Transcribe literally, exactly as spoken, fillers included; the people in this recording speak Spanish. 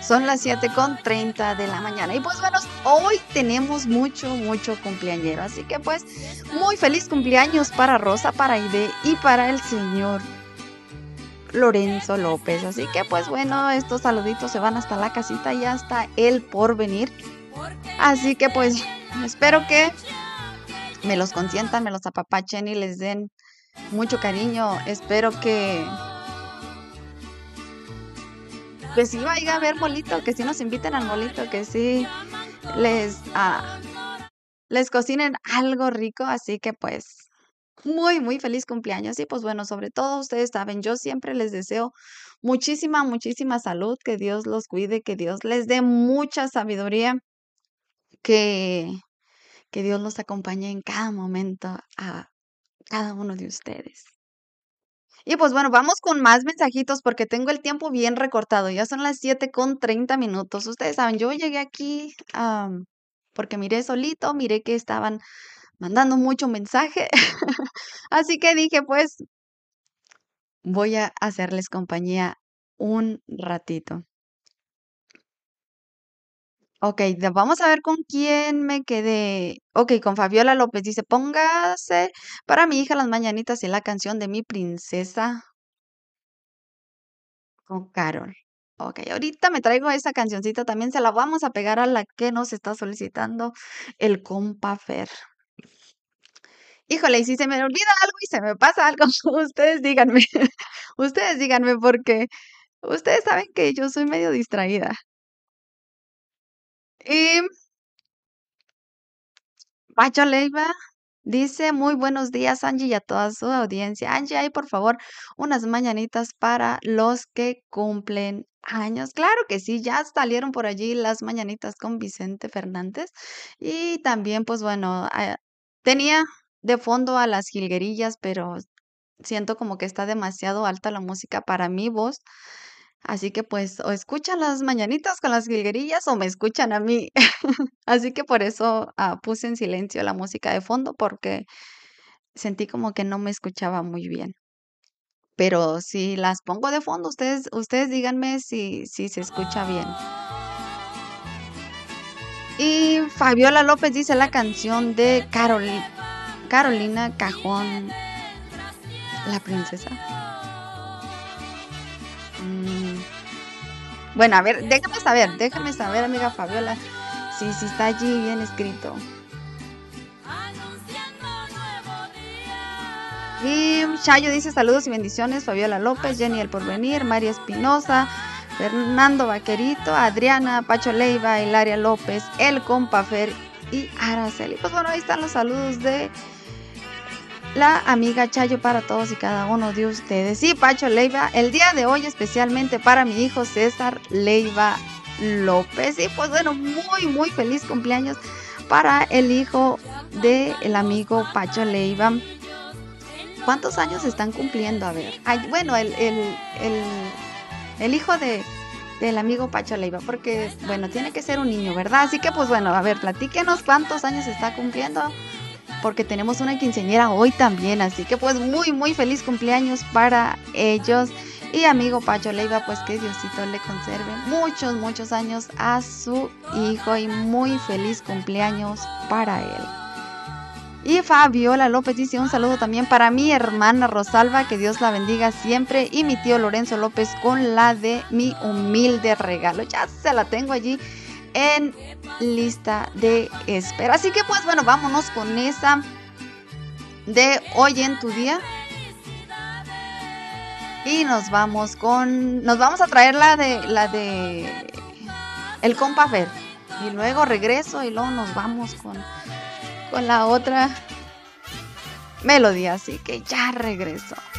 Son las siete con treinta de la mañana. Y pues bueno, hoy tenemos mucho, mucho cumpleañero. Así que pues, muy feliz cumpleaños para Rosa, para Aide y para el señor Lorenzo López. Así que pues bueno, estos saluditos se van hasta la casita y hasta el porvenir. Así que pues, espero que me los consientan, me los apapachen y les den mucho cariño. Espero que que sí vaya a haber molito, que sí nos inviten al molito, que sí les, ah, les cocinen algo rico. Así que pues, muy, muy feliz cumpleaños. Y pues bueno, sobre todo ustedes saben, yo siempre les deseo muchísima, muchísima salud, que Dios los cuide, que Dios les dé mucha sabiduría, que, que Dios los acompañe en cada momento a cada uno de ustedes. Y pues bueno, vamos con más mensajitos porque tengo el tiempo bien recortado. Ya son las siete con treinta minutos. Ustedes saben, yo llegué aquí am, porque miré solito, miré que estaban mandando mucho mensaje. Así que dije, pues voy a hacerles compañía un ratito. Ok, de- vamos a ver con quién me quedé. Ok, con Fabiola López. Dice, póngase para mi hija las mañanitas y la canción de mi princesa. Con Carol. Ok, ahorita me traigo esa cancioncita, también se la vamos a pegar a la que nos está solicitando el compa Fer. Híjole, y si se me olvida algo y se me pasa algo, ustedes díganme, ustedes díganme porque ustedes saben que yo soy medio distraída. Y Pacho Leiva dice, muy buenos días, Angie, y a toda su audiencia. Angie, hay por favor unas mañanitas para los que cumplen años. Claro que sí, ya salieron por allí las mañanitas con Vicente Fernández. Y también, pues bueno, ah, tenía de fondo a las jilguerillas, pero siento como que está demasiado alta la música para mi voz. Así que pues o escuchan las mañanitas con las jilguerillas o me escuchan a mí. Así que por eso ah, puse en silencio la música de fondo porque sentí como que no me escuchaba muy bien. Pero si las pongo de fondo, ustedes, ustedes díganme si, si se escucha bien. Y Fabiola López dice la canción de Carol, Carolina Cajón, la princesa. Mm, Bueno, a ver, déjame saber, déjame saber, amiga Fabiola, si, si está allí bien escrito. Y Chayo dice saludos y bendiciones, Fabiola López, Jenny El Porvenir, María Espinosa, Fernando Vaquerito, Adriana, Pacho Leiva, Hilaria López, El Compafer y Araceli. Pues bueno, ahí están los saludos de la amiga Chayo para todos y cada uno de ustedes. Y Pacho Leiva, el día de hoy especialmente para mi hijo César Leiva López. Y pues bueno, muy, muy feliz cumpleaños para el hijo del amigo Pacho Leiva. ¿Cuántos años están cumpliendo? A ver. Ay, bueno, el, el, el, el hijo de, del amigo Pacho Leiva, porque, bueno, tiene que ser un niño, ¿verdad? Así que, pues bueno, a ver, platíquenos cuántos años está cumpliendo, porque tenemos una quinceañera hoy también. Así que, pues, muy, muy feliz cumpleaños para ellos. Y amigo Pacho Leiva, pues que Diosito le conserve muchos, muchos años a su hijo y muy feliz cumpleaños para él. Y Fabiola López dice un saludo también para mi hermana Rosalba, que Dios la bendiga siempre, y mi tío Lorenzo López con la de mi humilde regalo. Ya se la tengo allí en lista de espera. Así que pues bueno, vámonos con esa de Hoy en tu día. Y nos vamos con, nos vamos a traer la de, la de el compa Fer. Y luego regreso y luego nos vamos con, con la otra melodía. Así que ya regreso.